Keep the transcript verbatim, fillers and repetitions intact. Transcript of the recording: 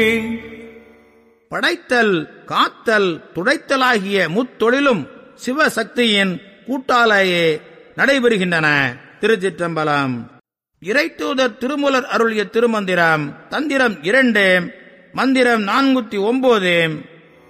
படைத்தல், காத்தல், துடைத்தலாகிய முத்தொழிலும் சிவசக்தியின் கூட்டாலேயே நடைபெறுகின்றன. திருச்சிற்றம்பலம். இறைத்தூதர் திருமூலர் அருளிய திருமந்திரம். தந்திரம் இரண்டு, மந்திரம் நான்குத்தி ஒன்பது.